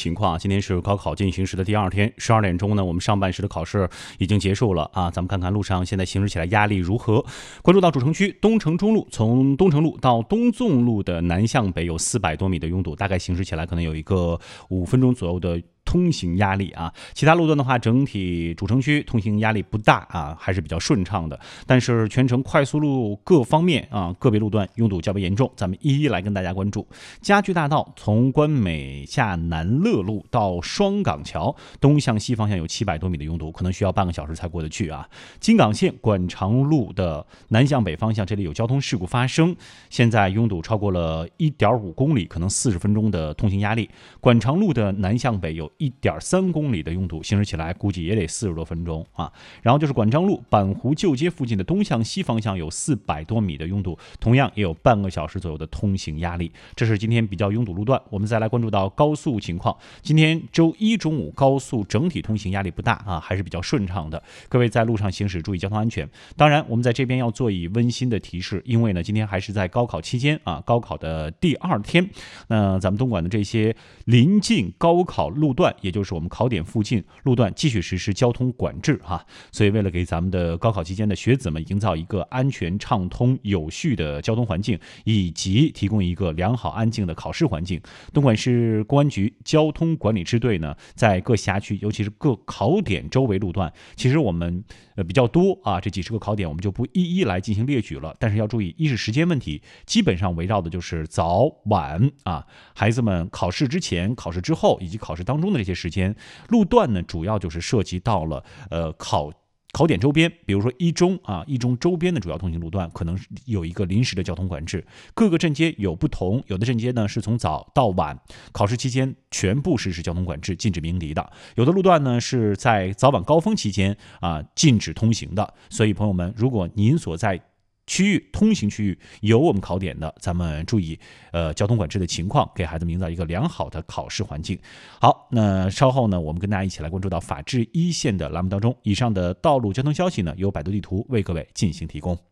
情况，今天是高考进行时的第2天，12点钟呢，我们上半时的考试已经结束了啊。咱们看看路上现在行驶起来压力如何。关注到主城区东城中路，从东城路到东纵路的南向北有400多米的拥堵，大概行驶起来可能有一个5分钟左右的通行压力啊。其他路段的话，整体主城区通行压力不大啊，还是比较顺畅的。但是全程快速路各方面啊，个别路段拥堵较为严重，咱们一一来跟大家关注。家具大道从关美下南乐路到双港桥东向西方向有700多米的拥堵，可能需要半个小时才过得去啊。京港线管长路的南向北方向，这里有交通事故发生，现在拥堵超过了1.5公里，可能40分钟的通行压力。管长路的南向北有1.3公里的拥堵，行驶起来估计也得40多分钟啊。然后就是管章路板湖旧街附近的东向西方向有400多米的拥堵，同样也有半个小时左右的通行压力。这是今天比较拥堵路段。我们再来关注到高速情况，今天周一中午高速整体通行压力不大啊，还是比较顺畅的。各位在路上行驶注意交通安全。当然，我们在这边要做以温馨的提示，因为呢今天还是在高考期间啊，高考的第2天，那咱们东莞的这些临近高考路段，也就是我们考点附近路段继续实施交通管制哈。所以为了给咱们的高考期间的学子们营造一个安全畅通有序的交通环境，以及提供一个良好安静的考试环境，东莞市公安局交通管理支队呢，在各辖区尤其是各考点周围路段，其实我们比较多啊，这几十个考点我们就不一一来进行列举了，但是要注意，一是时间问题，基本上围绕的就是早晚啊，孩子们考试之前、考试之后以及考试当中的这些时间。路段呢，主要就是涉及到了考点周边，比如说一中周边的主要通行路段可能有一个临时的交通管制，各个镇街有不同，有的镇街呢是从早到晚考试期间全部实施交通管制，禁止鸣笛的，有的路段呢是在早晚高峰期间禁止通行的。所以朋友们，如果您所在通行区域有我们考点的，咱们注意交通管制的情况，给孩子们营造一个良好的考试环境。好，那稍后呢，我们跟大家一起来关注到法治一线的栏目当中。以上的道路交通消息呢，由百度地图为各位进行提供。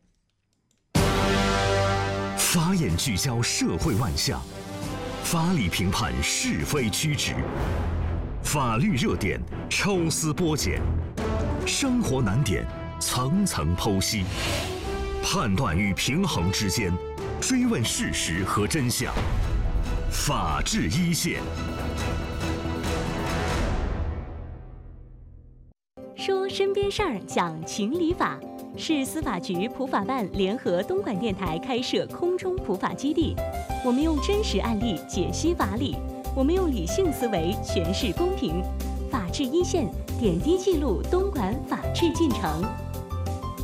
法眼聚焦社会万象，法理评判是非曲直，法律热点抽丝剥茧，生活难点层层剖析，判断与平衡之间，追问事实和真相。法治一线。 说身边事儿，讲情理法，市司法局普法办联合东莞电台开设空中普法基地。我们用真实案例解析法理，我们用理性思维诠释公平。法治一线，点滴记录东莞法治进程。